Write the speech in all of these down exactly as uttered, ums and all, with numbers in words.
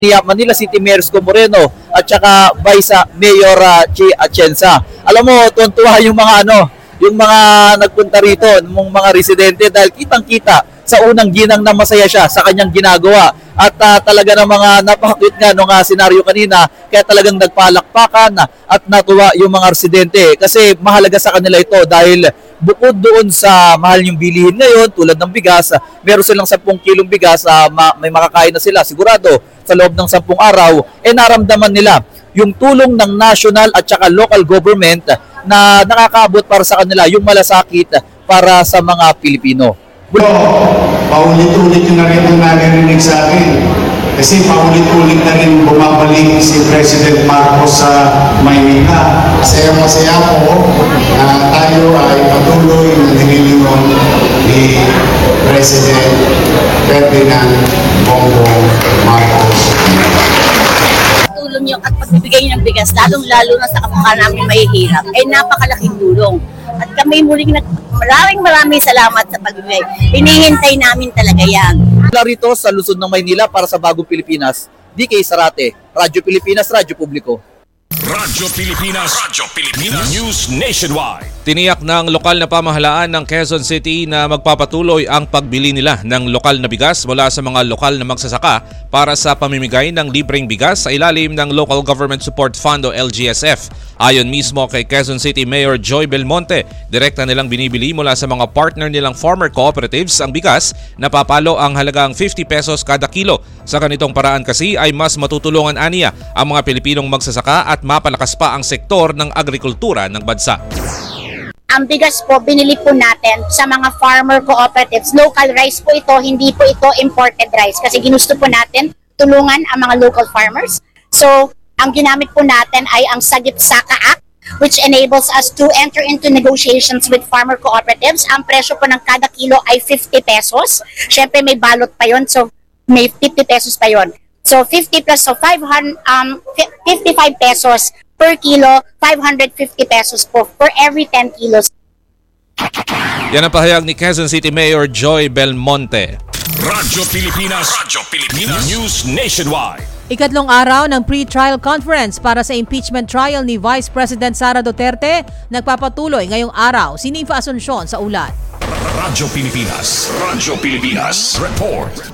Manila City Mayor Isko Moreno at saka Vice Mayor uh, Chi Atienza. Alam mo, tuntua yung mga ano, yung mga nagpunta rito, yung mga residente dahil kitang-kita sa unang ginang na masaya siya sa kanyang ginagawa. At uh, talaga ng mga napakakit nga nung uh, senaryo kanina, kaya talagang nagpalakpakan at natuwa yung mga residente kasi mahalaga sa kanila ito dahil bukod doon sa mahal yung bilihin ngayon tulad ng bigas, meron silang sampung kilong bigas, uh, ma- may makakain na sila sigurado sa loob ng sampung araw, eh naramdaman nila yung tulong ng national at saka local government na nakakaabot para sa kanila yung malasakit para sa mga Pilipino. Paulit-ulit na rin ang narinig sa akin kasi paulit-ulit na rin bumabalik si President Marcos sa Maynila. Masaya-masaya po na tayo ay patuloy na nililingon ni President Ferdinand Bongbong Marcos. Tulong yung at pagbibigay ng bigas, lalong-lalo na sa kapwa namin mahihirap, ay napakalaking tulong. At kami muling nag maraming maraming salamat sa pagbibigay. Hinihintay namin talaga yan. Mula rito sa Luzon ng Maynila para sa Bagong Pilipinas, D K Sarate, Radyo Pilipinas, Radyo Publiko. Radyo Pilipinas, Radyo Pilipinas, News Nationwide. Tiniyak ng lokal na pamahalaan ng Quezon City na magpapatuloy ang pagbili nila ng lokal na bigas mula sa mga lokal na magsasaka para sa pamimigay ng libreng bigas sa ilalim ng Local Government Support Fund o L G S F. Ayon mismo kay Quezon City Mayor Joy Belmonte, direkta nilang binibili mula sa mga partner nilang farmer cooperatives ang bigas na papalo ang halagang fifty pesos kada kilo. Sa ganitong paraan kasi ay mas matutulungan aniya ang mga Pilipinong magsasaka at mapalakas pa ang sektor ng agrikultura ng bansa. Ang bigas po, binili po natin sa mga farmer cooperatives. Local rice po ito, hindi po ito imported rice. Kasi ginusto po natin tulungan ang mga local farmers. So, ang ginamit po natin ay ang Sagip Saka Act, which enables us to enter into negotiations with farmer cooperatives. Ang presyo po ng kada kilo ay fifty pesos. Siyempre may balot pa yon, so may fifty pesos pa yon. So, fifty plus, so five hundred, um, fifty-five pesos per kilo, five hundred fifty pesos po for every ten kilos. Yan ang pahayag ni Quezon City Mayor Joy Belmonte. Radyo Pilipinas, Radyo Pilipinas, News Nationwide. Ikatlong araw ng pre-trial conference para sa impeachment trial ni Vice President Sara Duterte nagpapatuloy ngayong araw. Sinifa Asuncion sa ulat. Radyo Pilipinas, Radyo Pilipinas, Report.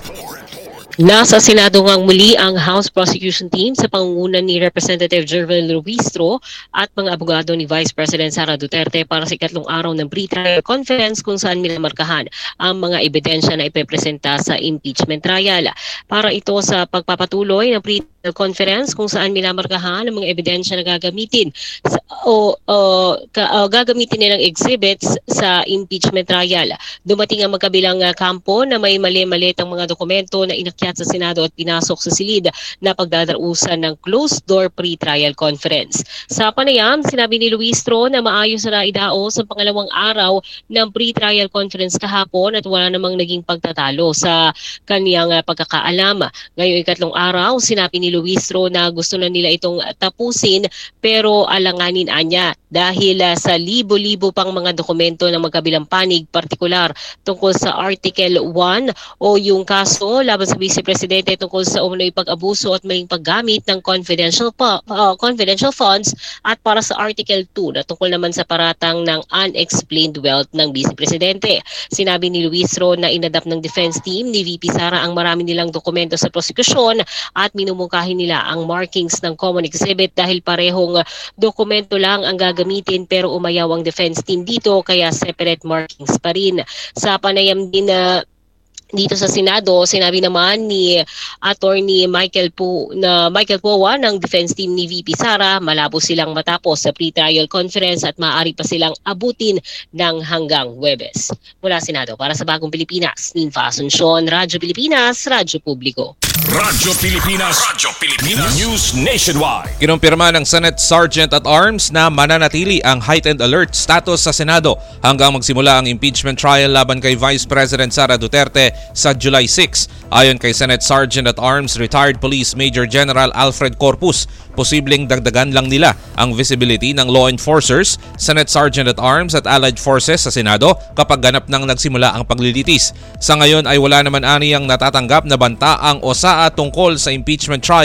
Nasa Senado ngang muli ang House Prosecution Team sa pangunguna ni Representative Jervil Ruistro at mga abogado ni Vice President Sara Duterte para sa ikatlong araw ng pre-trial conference kung saan minamarkahan ang mga ebidensya na ipepresenta sa impeachment trial. Para ito sa pagpapatuloy ng pre-trial conference kung saan minamarkahan ang mga ebidensya na gagamitin sa, o, o ka, o, gagamitin nilang exhibits sa impeachment trial. Dumating ang magkabilang uh, kampo na may mali-mali ang mga dokumento na inakyat sa Senado at pinasok sa silid na pagdadarausan ng closed-door pre-trial conference. Sa panayam, sinabi ni Luistro na maayos na idaos sa pangalawang araw ng pre-trial conference kahapon at wala namang naging pagtatalo sa kaniyang uh, pagkakaalam. Ngayong ikatlong araw, sinabi ni Luistro na gusto na nila itong tapusin pero alanganin anya dahil uh, sa libo-libo pang mga dokumento ng magkabilang panig, partikular tungkol sa Article one o yung kaso laban sa Vice Presidente tungkol sa umano'y pag-abuso at maling paggamit ng confidential pa, uh, confidential funds at para sa Article two na tungkol naman sa paratang ng unexplained wealth ng Vice Presidente. Sinabi ni Luistro na inadapt ng defense team ni V P Sara ang marami nilang dokumento sa prosekusyon at minumungkahin nila ang markings ng common exhibit dahil parehong dokumento lang ang gagamitin pero umayaw ang defense team dito kaya separate markings pa rin. Sa panayam din na uh, dito sa Senado, sinabi naman ni Attorney Michael Po na Michael Powa ng defense team ni V P Sara, malabo silang matapos sa pre-trial conference at maaari pa silang abutin ng hanggang Huwebes. Mula Senado, para sa Bagong Pilipinas, Ninfa Asuncion, Radyo Pilipinas, Radyo Publiko. Radyo Pilipinas, Radyo Pilipinas, News Nationwide. Kinumpirma ng Senate Sergeant at Arms na mananatili ang heightened alert status sa Senado hanggang magsimula ang impeachment trial laban kay Vice President Sara Duterte sa July sixth. Ayon kay Senate Sergeant at Arms Retired Police Major General Alfred Corpus, posibleng dagdagan lang nila ang visibility ng law enforcers, Senate Sergeant at Arms at Allied Forces sa Senado kapag ganap nang nagsimula ang paglilitis. Sa ngayon ay wala naman aniyang natatanggap na banta ang O S pagsasaa tungkol sa impeachment trial